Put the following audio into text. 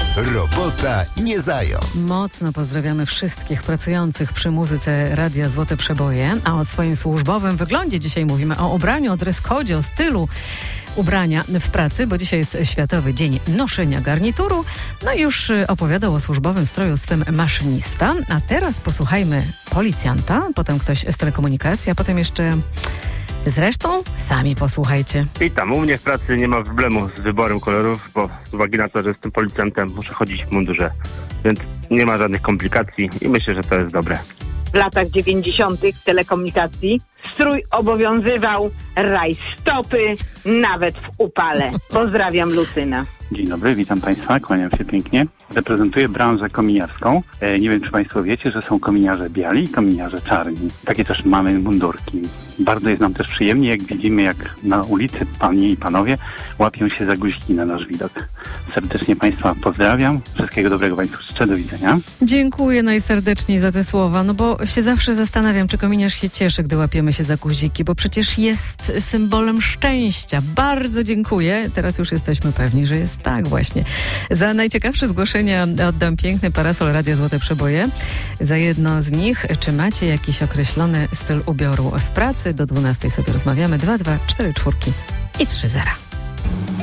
Robota nie zając. Mocno pozdrawiamy wszystkich pracujących przy muzyce Radia Złote Przeboje, a o swoim służbowym wyglądzie dzisiaj mówimy, o ubraniu, o dress-codzie, o stylu ubrania w pracy, bo dzisiaj jest Światowy Dzień Noszenia Garnituru. No i już opowiadał o służbowym stroju swym maszynista, a teraz posłuchajmy policjanta, potem ktoś z telekomunikacji, a potem jeszcze... Zresztą sami posłuchajcie. Witam, u mnie w pracy nie ma problemu z wyborem kolorów, bo z uwagi na to, że jestem policjantem, muszę chodzić w mundurze, więc nie ma żadnych komplikacji i myślę, że to jest dobre. W latach 90. w telekomunikacji strój obowiązywał rajstopy nawet w upale. Pozdrawiam, Lucyna. Dzień dobry, witam Państwa, kłaniam się pięknie. Reprezentuję branżę kominiarską. Nie wiem, czy Państwo wiecie, że są kominiarze biali i kominiarze czarni. Takie też mamy mundurki. Bardzo jest nam też przyjemnie, jak widzimy, jak na ulicy panie i panowie łapią się za guziki na nasz widok. Serdecznie Państwa pozdrawiam. Wszystkiego dobrego Państwu życzę. Do widzenia. Dziękuję najserdeczniej za te słowa, no bo się zawsze zastanawiam, czy kominiarz się cieszy, gdy łapiemy się za guziki, bo przecież jest symbolem szczęścia. Bardzo dziękuję. Teraz już jesteśmy pewni, że jest tak właśnie. Za najciekawsze zgłoszenia oddam piękny parasol Radia Złote Przeboje. Za jedno z nich, czy macie jakiś określony styl ubioru w pracy? Do 12 sobie rozmawiamy. 2, 2, 4, 4 i 3 0.